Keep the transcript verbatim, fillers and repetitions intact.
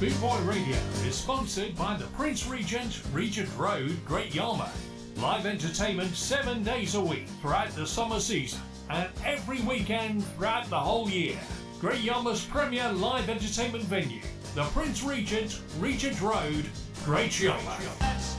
Boot Boy Radio is sponsored by the Prince Regent, Regent Road, Great Yarmouth. Live entertainment seven days a week throughout the summer season and every weekend throughout the whole year. Great Yarmouth's premier live entertainment venue, the Prince Regent, Regent Road, Great Yarmouth.